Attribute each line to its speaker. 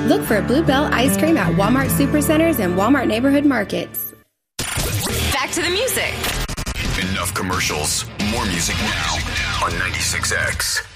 Speaker 1: Look for Bluebell ice cream at Walmart Supercenters and Walmart Neighborhood Markets.
Speaker 2: Back to the music.
Speaker 3: Enough commercials. More music now on 96X.